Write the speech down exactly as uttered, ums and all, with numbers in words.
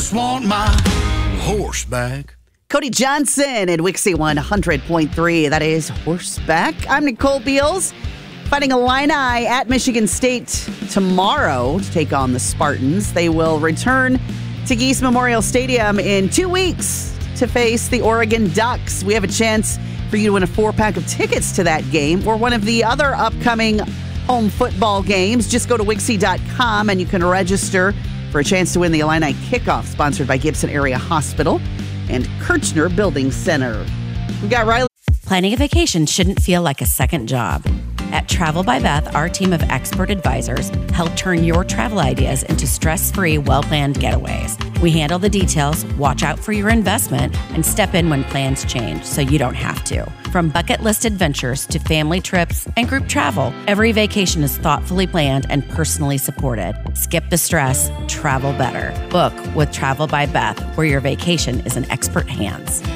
just want my horse back. Cody Johnson at Wixie one hundred point three. That is Horseback. I'm Nicole Beals. Fighting Illini at Michigan State tomorrow to take on the Spartans. They will return to Geese Memorial Stadium in two weeks to face the Oregon Ducks. We have a chance for you to win a four-pack of tickets to that game or one of the other upcoming home football games. Just go to Wixie dot com and you can register for a chance to win the Illini Kickoff, sponsored by Gibson Area Hospital and Kirchner Building Center. We got Riley. Planning a vacation shouldn't feel like a second job. At Travel by Beth, our team of expert advisors help turn your travel ideas into stress-free, well-planned getaways. We handle the details, watch out for your investment, and step in when plans change so you don't have to. From bucket list adventures to family trips and group travel, every vacation is thoughtfully planned and personally supported. Skip the stress, travel better. Book with Travel by Beth, where your vacation is in expert hands.